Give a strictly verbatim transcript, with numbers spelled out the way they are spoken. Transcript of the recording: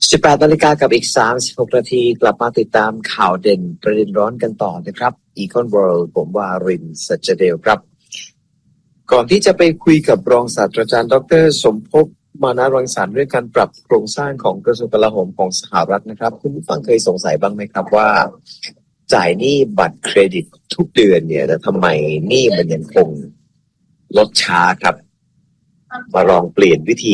สิบแปดนาฬิกากับอีกสามสิบหกนาทีกลับมาติดตามข่าวเด่นประเด็นร้อนกันต่อนะครับ Econ World ผมวารินทร์ สัจเดลครับก่อนที่จะไปคุยกับรองศาสตราจารย์ดรสมภพมานะรังสรรค์เรื่องการปรับโครงสร้างของกระทรวงกลาโหมของสหรัฐนะครับคุณผู้ฟังเคยสงสัยบ้างไหมครับว่าจ่ายหนี้บัตรเครดิตทุกเดือนเนี่ยแต่ทำไมหนี้มันยังคงลดช้าครับมาลองเปลี่ยนวิธี